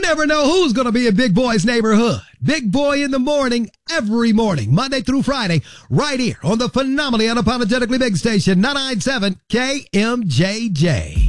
never know who's going to be in Big Boy's neighborhood. Big Boy in the morning, every morning, Monday through Friday, right here on the phenomenally unapologetically big station, 997 KMJJ.